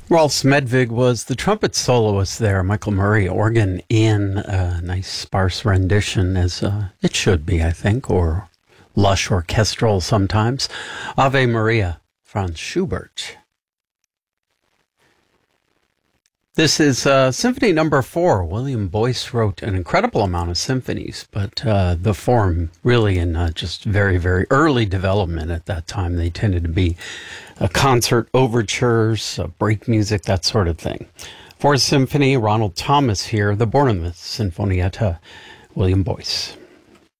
Rolf Smedvig was the trumpet soloist there. Michael Murray, organ in a nice sparse rendition, as it should be, I think, or lush orchestral sometimes. Ave Maria, Franz Schubert. This is Symphony Number 4. William Boyce wrote an incredible amount of symphonies, but the form really in just very, very early development at that time. They tended to be concert overtures, break music, that sort of thing. Fourth Symphony, Ronald Thomas here, the Bournemouth Sinfonietta, William Boyce.